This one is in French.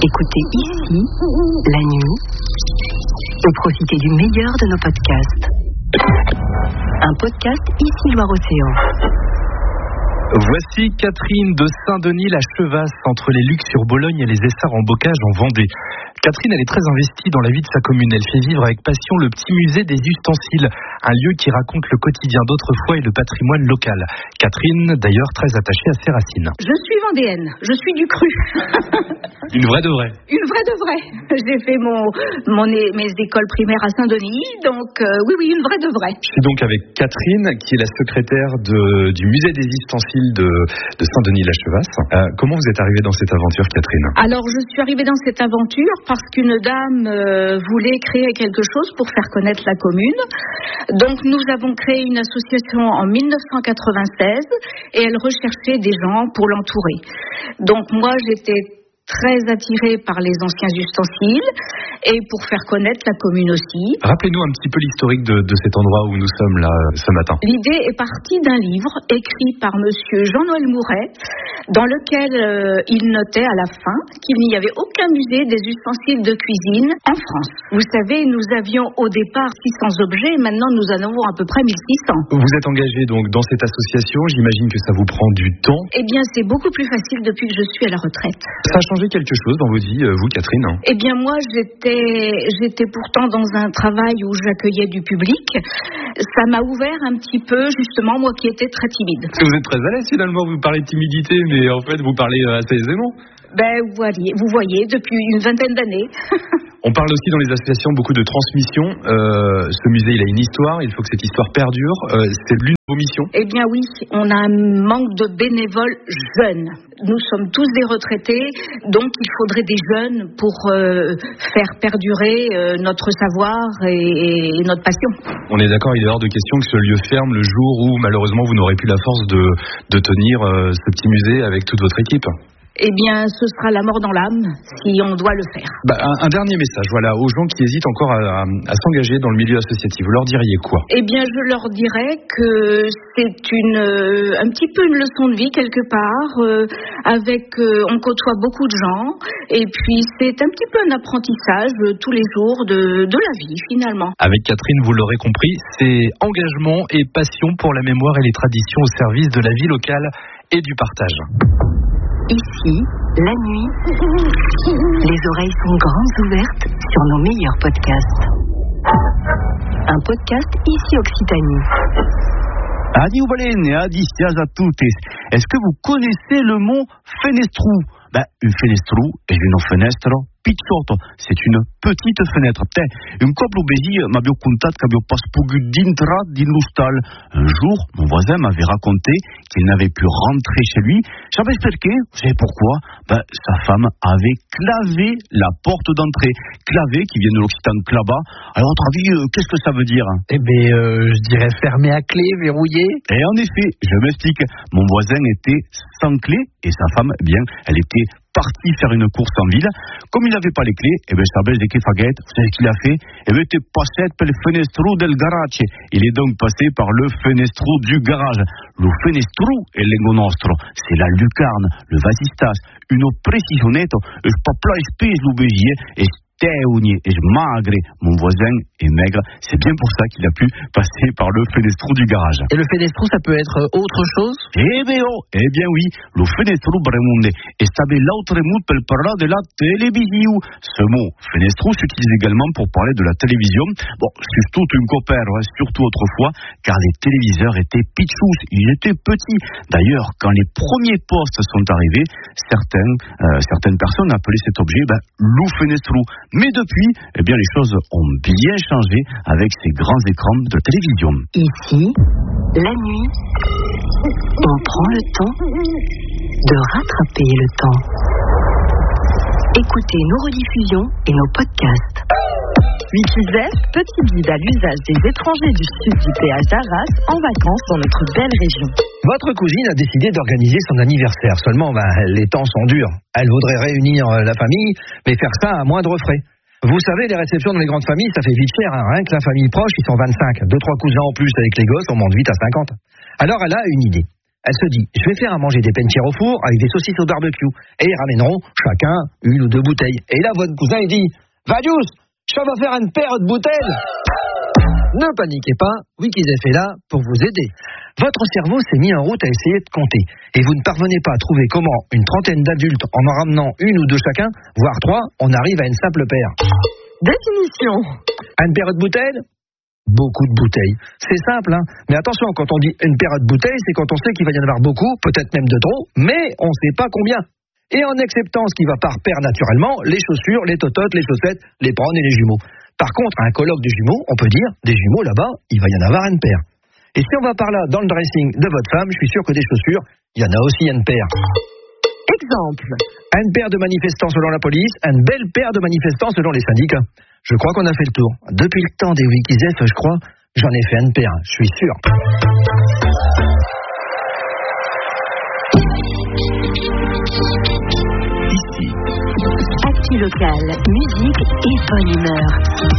Écoutez ici, la nuit, et profitez du meilleur de nos podcasts. Un podcast ici Loire-Océan. Voici Catherine de Saint-Denis, la Chevasse, entre les Lucs sur Bologne et les Essarts en Bocage en Vendée. Catherine, elle est très investie dans la vie de sa commune. Elle fait vivre avec passion le petit musée des ustensiles, un lieu qui raconte le quotidien d'autrefois et le patrimoine local. Catherine, d'ailleurs, très attachée à ses racines. Je suis vendéenne, je suis du Cru. Une vraie de vraie. Une vraie de vraie. J'ai fait mes écoles primaires à Saint-Denis, donc oui, une vraie de vraie. Je suis donc avec Catherine, qui est la secrétaire du musée des ustensiles de Saint-Denis-la-Chevasse. Comment vous êtes arrivée dans cette aventure, Catherine ? Alors, je suis arrivée dans cette aventure parce qu'une dame voulait créer quelque chose pour faire connaître la commune. Donc, nous avons créé une association en 1996 et elle recherchait des gens pour l'entourer. Donc, moi, j'étais très attirée par les anciens ustensiles et pour faire connaître la commune aussi. Rappelez-nous un petit peu l'historique de cet endroit où nous sommes là ce matin. L'idée est partie d'un livre écrit par monsieur Jean-Noël Mouret, dans lequel il notait à la fin qu'il n'y avait aucun musée des ustensiles de cuisine en France. Vous savez, nous avions au départ 600 objets, et maintenant nous en avons à peu près 1600. Vous êtes engagé donc dans cette association, j'imagine que ça vous prend du temps. Eh bien, c'est beaucoup plus facile depuis que je suis à la retraite. Ça a changé quelque chose dans votre vie, vous, Catherine ? Eh bien, moi, j'étais pourtant dans un travail où j'accueillais du public. Ça m'a ouvert un petit peu, justement, moi qui étais très timide. Parce que vous êtes très à l'aise, finalement, vous parlez de timidité, mais en fait, vous parlez assez aisément. Vous voyez, depuis une vingtaine d'années. On parle aussi dans les associations beaucoup de transmission. Ce musée, il a une histoire, il faut que cette histoire perdure. C'est l'une de vos missions ? Eh bien oui, on a un manque de bénévoles jeunes. Nous sommes tous des retraités, donc il faudrait des jeunes pour faire perdurer notre savoir et notre passion. On est d'accord, il est hors de question que ce lieu ferme le jour où malheureusement vous n'aurez plus la force de tenir ce petit musée avec toute votre équipe. Eh bien, ce sera la mort dans l'âme, si on doit le faire. Un dernier message, voilà, aux gens qui hésitent encore à s'engager dans le milieu associatif. Vous leur diriez quoi ? Eh bien, je leur dirais que c'est un petit peu une leçon de vie, quelque part, on côtoie beaucoup de gens, et puis c'est un petit peu un apprentissage tous les jours de la vie, finalement. Avec Catherine, vous l'aurez compris, c'est engagement et passion pour la mémoire et les traditions au service de la vie locale et du partage. Ici, la nuit, les oreilles sont grandes ouvertes sur nos meilleurs podcasts. Un podcast ici Occitanie. Adieu Baleine, adicias a toutes. Est-ce que vous connaissez le mot fenestrou ? Une fenestrou est une fenêtre picciotto, c'est une petite fenêtre. Un couple obési m'avait contat qu'avait pas pogut d'intra din l'hostal. Un jour, mon voisin m'avait raconté qu'il n'avait pu rentrer chez lui. J'avais expliqué, vous savez pourquoi ? Sa femme avait clavé la porte d'entrée. Clavé, qui vient de l'occitan claba. Alors, à votre avis, qu'est-ce que ça veut dire ? Je dirais fermé à clé, verrouillé. Et en effet, je m'explique. Mon voisin était sans clé et sa femme, elle était parti faire une course en ville. Comme il n'avait pas les clés, sa belle de Kefaguette, vous savez ce qu'il a fait ? Il était passé par le fenestro del garage. Il est donc passé par le fenestro du garage. Le fenestro è lengo nostro, c'est la lucarne, le vasistas, une précisionette, je pas plat espèce l'obégier, et teugni et magre, mon voisin est maigre, c'est bien pour ça qu'il a pu passer par le fenestro du garage. Et le fenestro, ça peut être autre chose ? Eh bien oui, le fenestro bremonde est stable l'autre mot pour parler de la télévision. Ce mot fenestro s'utilise également pour parler de la télévision. Surtout une copère, surtout autrefois, car les téléviseurs étaient pitchous, ils étaient petits. D'ailleurs, quand les premiers postes sont arrivés, certaines personnes appelaient cet objet le fenestro. Mais depuis, les choses ont bien changé avec ces grands écrans de télévision. Ici, la nuit, on prend le temps de rattraper le temps. Écoutez nos rediffusions et nos podcasts. Wikizef, petit guide à l'usage des étrangers du sud du péage d'Arras en vacances dans notre belle région. Votre cousine a décidé d'organiser son anniversaire. Seulement, les temps sont durs. Elle voudrait réunir la famille, mais faire ça à moindre frais. Vous savez, les réceptions dans les grandes familles, ça fait vite cher. Rien que la famille proche, ils sont 25. 2-3 cousins en plus avec les gosses, on monte vite à 50. Alors, elle a une idée. elle se dit, je vais faire à manger des pentières au four avec des saucisses au barbecue. Et ils ramèneront chacun 1 ou 2 bouteilles. Et là, votre cousin, il dit, Vadius, ça va faire une paire de bouteilles. Ne paniquez pas, Wikizef est là pour vous aider. Votre cerveau s'est mis en route à essayer de compter. Et vous ne parvenez pas à trouver comment une trentaine d'adultes, en ramenant 1 ou 2 chacun, voire 3, on arrive à une simple paire. Définition. Une paire de bouteilles? Beaucoup de bouteilles. C'est simple, hein. Mais attention, quand on dit une paire de bouteilles, c'est quand on sait qu'il va y en avoir beaucoup, peut-être même de trop, mais on ne sait pas combien. Et en acceptant ce qui va par paire naturellement, les chaussures, les tototes, les chaussettes, les prônes et les jumeaux. Par contre, à un colloque de jumeaux, on peut dire, des jumeaux là-bas, il va y en avoir une paire. Et si on va par là dans le dressing de votre femme, je suis sûr que des chaussures, il y en a aussi une paire. Exemple. Une paire de manifestants selon la police, une belle paire de manifestants selon les syndicats. Je crois qu'on a fait le tour. Depuis le temps des Wikizef, je crois, j'en ai fait une paire, je suis sûr. Actu locale, musique et bonne humeur.